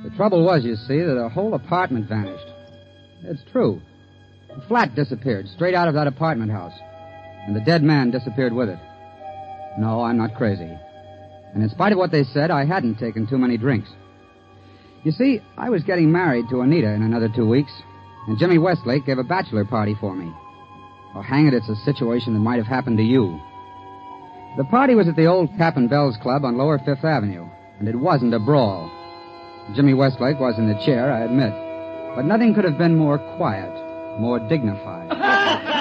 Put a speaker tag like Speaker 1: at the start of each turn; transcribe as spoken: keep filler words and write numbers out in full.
Speaker 1: The trouble was, you see, that the whole apartment vanished. It's true. The flat disappeared straight out of that apartment house. And the dead man disappeared with it. No, I'm not crazy. And in spite of what they said, I hadn't taken too many drinks. You see, I was getting married to Anita in another two weeks, and Jimmy Westlake gave a bachelor party for me. Oh, hang it, it's a situation that might have happened to you. The party was at the old Cap and Bells Club on Lower Fifth Avenue, and it wasn't a brawl. Jimmy Westlake was in the chair, I admit, but nothing could have been more quiet, more dignified.